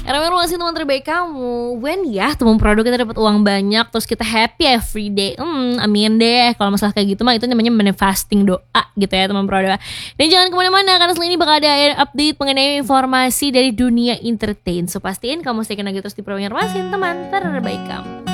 Affirmasi teman terbaik kamu, when ya teman produk kita dapat uang banyak, terus kita happy every day. Amin deh. Kalau masalah kayak gitu mah itu namanya manifesting doa gitu ya teman produk. Dan jangan kemana-mana karena setelah ini bakal ada update mengenai informasi dari dunia entertain. So pastiin kamu stay lagi terus di Affirmasi teman terbaik kamu.